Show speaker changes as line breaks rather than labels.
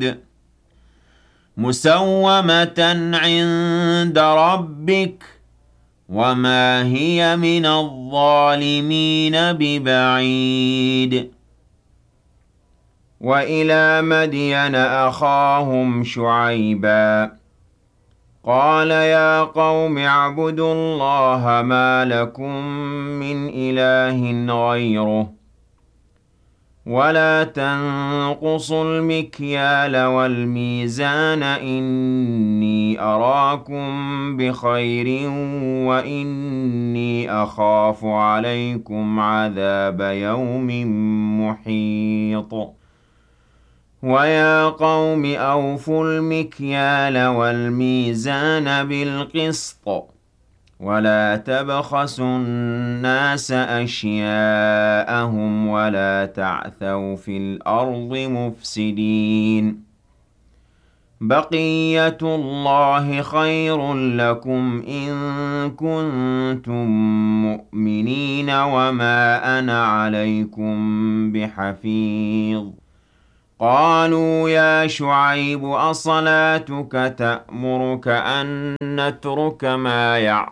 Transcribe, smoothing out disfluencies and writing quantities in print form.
بعيد مسومة عند ربك وما هي من الظالمين ببعيد وإلى مدين أخاهم شعيبا قال يا قوم اعبدوا الله ما لكم من إله غيره ولا تنقصوا المكيال والميزان إني أراكم بخير وإني أخاف عليكم عذاب يوم محيط ويا قوم أوفوا المكيال والميزان بالقسط ولا تبخسوا الناس أشياءهم ولا تعثوا في الأرض مفسدين بقية الله خير لكم إن كنتم مؤمنين وما أنا عليكم بحفيظ قالوا يا شعيب أصلاتك تأمرك أن نترك ما يعبد